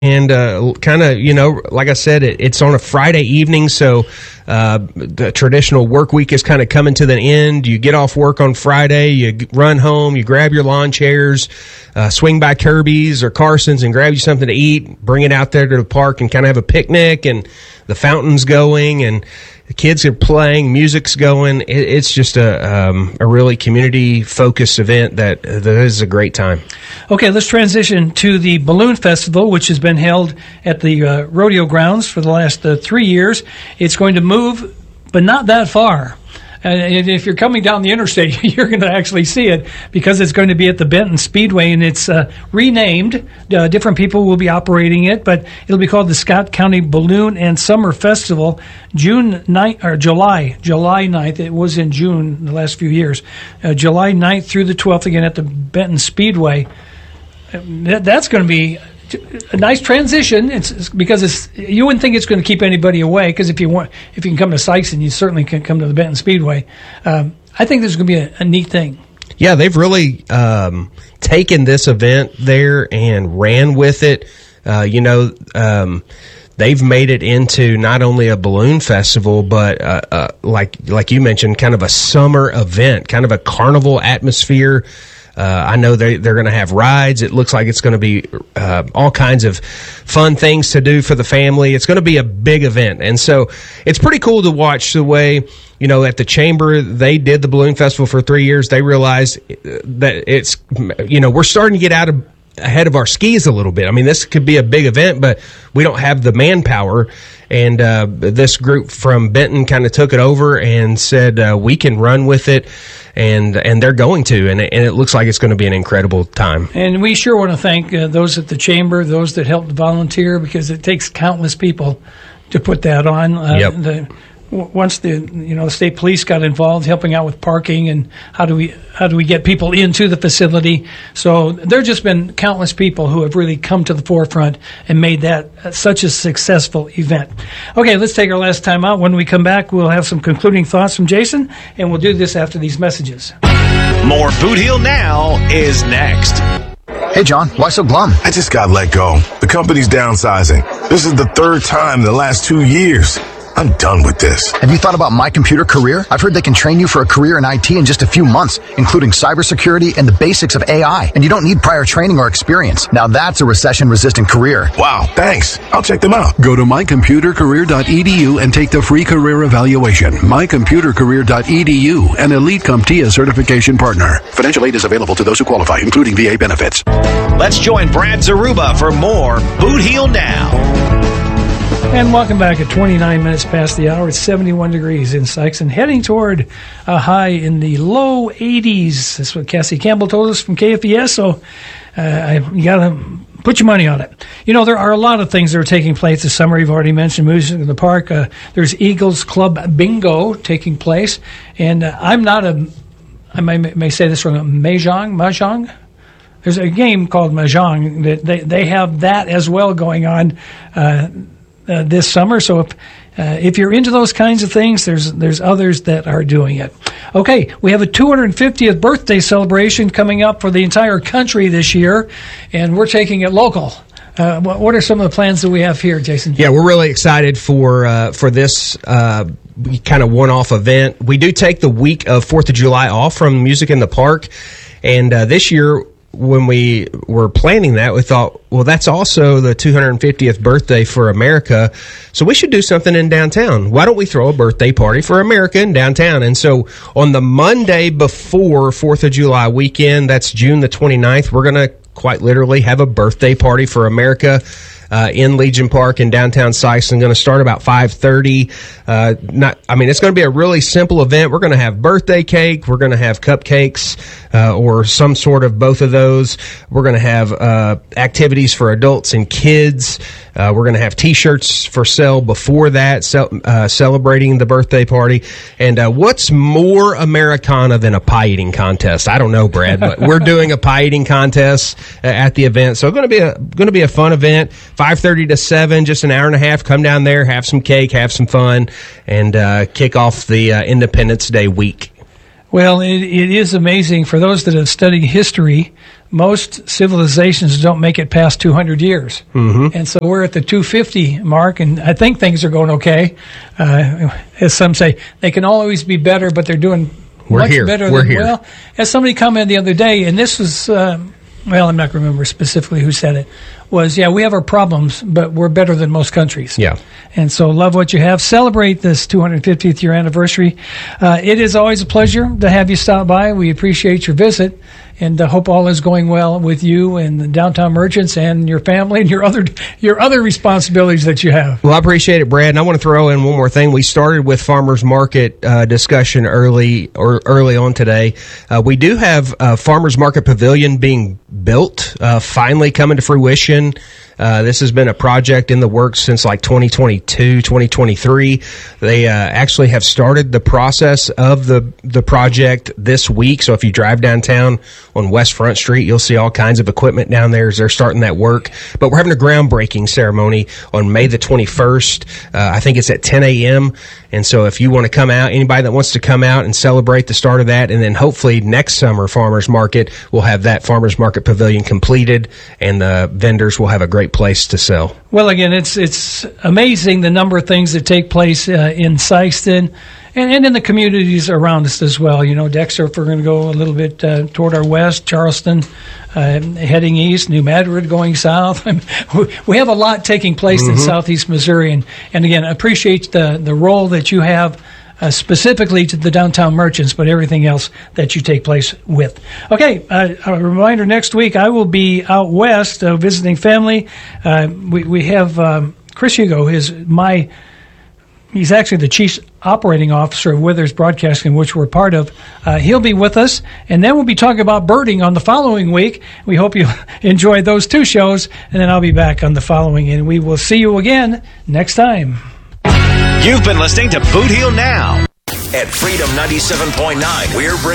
And kind of, like I said, it's on a Friday evening, so the traditional work week is kind of coming to the end. You get off work on Friday, you run home, you grab your lawn chairs, swing by Kirby's or Carson's and grab you something to eat, bring it out there to the park and kind of have a picnic, and the fountain's going, and the kids are playing, music's going. It's just a really community-focused event that is a great time. Okay, let's transition to the Balloon Festival, which has been held at the rodeo grounds for the last 3 years. It's going to move, but not that far. And if you're coming down the interstate, you're going to actually see it because it's going to be at the Benton Speedway, and it's renamed. Different people will be operating it, but it'll be called the Scott County Balloon and Summer Festival, July 9th. It was in June the last few years. July 9th through the 12th, again at the Benton Speedway. That's going to be a nice transition. It's because you wouldn't think it's going to keep anybody away, because if you can come to Sikeston, you certainly can come to the Benton Speedway. I think this is going to be a neat thing. Yeah, they've really taken this event there and ran with it. They've made it into not only a balloon festival, but like you mentioned, kind of a summer event, kind of a carnival atmosphere. I know they're going to have rides. It looks like it's going to be all kinds of fun things to do for the family. It's going to be a big event. And so it's pretty cool to watch the way, at the Chamber, they did the Balloon Festival for 3 years. They realized that it's, we're starting to get ahead of our skis a little bit. I mean, this could be a big event, but we don't have the manpower. And this group from Benton kind of took it over and said, we can run with it. And they're going to, and it looks like it's going to be an incredible time. And we sure want to thank those at the Chamber, those that helped volunteer, because it takes countless people to put that on. Yep. Once the state police got involved, helping out with parking and how do we get people into the facility. So there's just been countless people who have really come to the forefront and made that such a successful event. Okay, let's take our last time out. When we come back, we'll have some concluding thoughts from Jason, and we'll do this after these messages. More Boot Heel Now is next. Hey, John, why so glum? I just got let go. The company's downsizing. This is the third time in the last 2 years. I'm done with this. Have you thought about My Computer Career? I've heard they can train you for a career in IT in just a few months, including cybersecurity and the basics of AI. And you don't need prior training or experience. Now that's a recession-resistant career. Wow, thanks. I'll check them out. Go to mycomputercareer.edu and take the free career evaluation. mycomputercareer.edu, an Elite CompTIA certification partner. Financial aid is available to those who qualify, including VA benefits. Let's join Brad Zaruba for more Boot Heel Now. And welcome back at 29 minutes past the hour. It's 71 degrees in Sikeston, heading toward a high in the low 80s. That's what Cassie Campbell told us from KFES, so you got to put your money on it. There are a lot of things that are taking place this summer. You've already mentioned music in the park. There's Eagles Club Bingo taking place, and I'm not I may say this wrong, Mahjong? There's a game called Mahjong that they have that as well going on this summer. So if you're into those kinds of things, there's others that are doing it. Okay, we have a 250th birthday celebration coming up for the entire country this year, and we're taking it local. What are some of the plans that we have here, Jason? Yeah, we're really excited for this kind of one-off event. We do take the week of 4th of July off from Music in the Park, and this year, when we were planning that, we thought, well, that's also the 250th birthday for America, so we should do something in downtown. Why don't we throw a birthday party for America in downtown? And so on the Monday before 4th of July weekend, that's June the 29th, we're going to quite literally have a birthday party for America in Legion Park in downtown Sikeston. Going to start about 5:30. It's going to be a really simple event. We're going to have birthday cake. We're going to have cupcakes or some sort of both of those. We're going to have activities for adults and kids. We're going to have T-shirts for sale before that, celebrating the birthday party. And what's more Americana than a pie eating contest? I don't know, Brad, but we're doing a pie eating contest at the event. So going to be a fun event. 5:30 to 7, just an hour and a half. Come down there, have some cake, have some fun, and kick off the Independence Day week. Well, it is amazing for those that have studied history most civilizations don't make it past 200 years. Mm-hmm. And so we're at the 250 mark, and I think things are going okay. As some say, they can always be better, but they're doing much better than, well, as somebody commented the other day, and this was, I'm not going to remember specifically who said it, was, we have our problems, but we're better than most countries. Yeah. And so love what you have. Celebrate this 250th year anniversary. It is always a pleasure to have you stop by. We appreciate your visit, and hope all is going well with you and the Downtown Merchants and your family and your other responsibilities that you have. Well, I appreciate it, Brad. And I want to throw in one more thing. We started with farmers market discussion early on today. We do have a farmers market pavilion being built, finally coming to fruition. This has been a project in the works since like 2022, 2023. They actually have started the process of the project this week. So if you drive downtown on West Front Street, you'll see all kinds of equipment down there as they're starting that work. But we're having a groundbreaking ceremony on May the 21st. I think it's at 10 a.m. And so if you want to come out, anybody that wants to come out and celebrate the start of that, and then hopefully next summer farmers market, we'll have that farmers market pavilion completed, and the vendors will have a great place to sell. Well, again, it's amazing the number of things that take place in Sikeston and in the communities around us as well. You know, Dexter, if we're going to go a little bit toward our west, Charleston heading east, New Madrid going south. We have a lot taking place in southeast Missouri. And again, I appreciate the role that you have specifically to the Downtown Merchants, but everything else that you take place with. Okay, a reminder, next week I will be out west visiting family. We have Chris Hugo, he's actually the Chief Operating Officer of Withers Broadcasting, which we're part of. He'll be with us, and then we'll be talking about birding on the following week. We hope you enjoy those two shows, and then I'll be back on the following, and we will see you again next time. You've been listening to Boot Heel Now at Freedom 97.9. We're